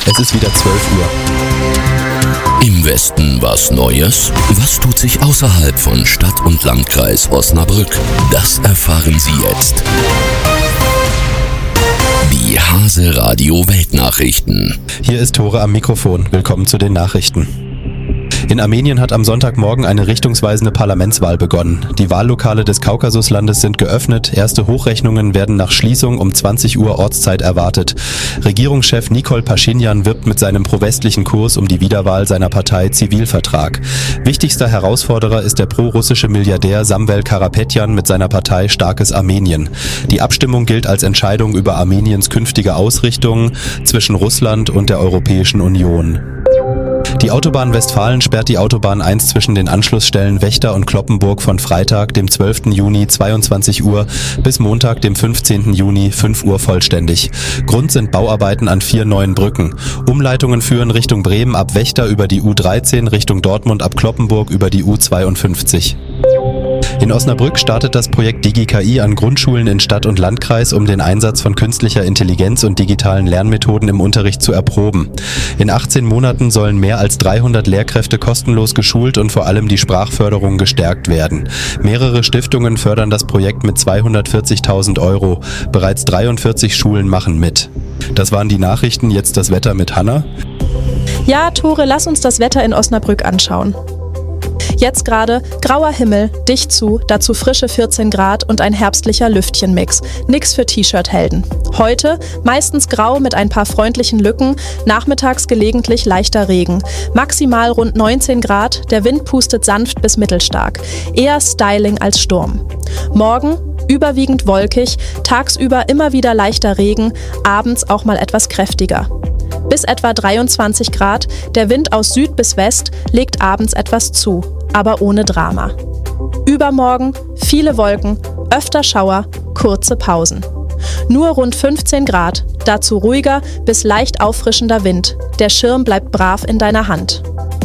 Es ist wieder 12 Uhr. Im Westen was Neues? Was tut sich außerhalb von Stadt und Landkreis Osnabrück? Das erfahren Sie jetzt. Die Hase Radio Weltnachrichten. Hier ist Tore am Mikrofon. Willkommen zu den Nachrichten. In Armenien hat am Sonntagmorgen eine richtungsweisende Parlamentswahl begonnen. Die Wahllokale des Kaukasuslandes sind geöffnet. Erste Hochrechnungen werden nach Schließung um 20 Uhr Ortszeit erwartet. Regierungschef Nikol Paschinjan wirbt mit seinem pro-westlichen Kurs um die Wiederwahl seiner Partei Zivilvertrag. Wichtigster Herausforderer ist der pro-russische Milliardär Samvel Karapetyan mit seiner Partei Starkes Armenien. Die Abstimmung gilt als Entscheidung über Armeniens künftige Ausrichtung zwischen Russland und der Europäischen Union. Die Autobahn Westfalen sperrt die Autobahn 1 zwischen den Anschlussstellen Wächter und Cloppenburg von Freitag, dem 12. Juni 22 Uhr bis Montag, dem 15. Juni 5 Uhr vollständig. Grund sind Bauarbeiten an 4 neuen Brücken. Umleitungen führen Richtung Bremen ab Wächter über die U13, Richtung Dortmund ab Cloppenburg über die U52. In Osnabrück startet das Projekt DigiKI an Grundschulen in Stadt und Landkreis, um den Einsatz von künstlicher Intelligenz und digitalen Lernmethoden im Unterricht zu erproben. In 18 Monaten sollen mehr als 300 Lehrkräfte kostenlos geschult und vor allem die Sprachförderung gestärkt werden. Mehrere Stiftungen fördern das Projekt mit 240.000 €. Bereits 43 Schulen machen mit. Das waren die Nachrichten, jetzt das Wetter mit Hanna. Ja, Tore, lass uns das Wetter in Osnabrück anschauen. Jetzt gerade grauer Himmel, dicht zu, dazu frische 14 Grad und ein herbstlicher Lüftchenmix. Nix für T-Shirt-Helden. Heute meistens grau mit ein paar freundlichen Lücken, nachmittags gelegentlich leichter Regen. Maximal rund 19 Grad, der Wind pustet sanft bis mittelstark. Eher Styling als Sturm. Morgen überwiegend wolkig, tagsüber immer wieder leichter Regen, abends auch mal etwas kräftiger. Bis etwa 23 Grad, der Wind aus Süd bis West legt abends etwas zu, aber ohne Drama. Übermorgen viele Wolken, öfter Schauer, kurze Pausen. Nur rund 15 Grad, dazu ruhiger bis leicht auffrischender Wind. Der Schirm bleibt brav in deiner Hand.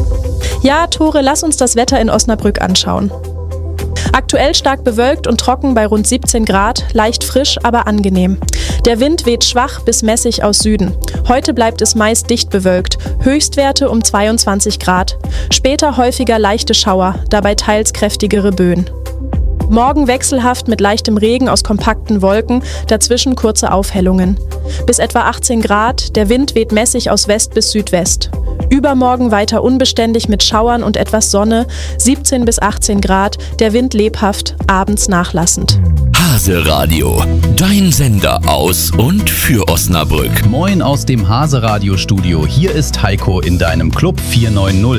Ja, Tore, lass uns das Wetter in Osnabrück anschauen. Aktuell stark bewölkt und trocken bei rund 17 Grad, leicht frisch, aber angenehm. Der Wind weht schwach bis mäßig aus Süden. Heute bleibt es meist dicht bewölkt, Höchstwerte um 22 Grad. Später häufiger leichte Schauer, dabei teils kräftigere Böen. Morgen wechselhaft mit leichtem Regen aus kompakten Wolken, dazwischen kurze Aufhellungen. Bis etwa 18 Grad, der Wind weht mäßig aus West bis Südwest. Übermorgen weiter unbeständig mit Schauern und etwas Sonne, 17 bis 18 Grad, der Wind lebhaft, abends nachlassend. Hase Radio, dein Sender aus und für Osnabrück. Moin aus dem Hase Radio Studio. Hier ist Heiko in deinem Club 490.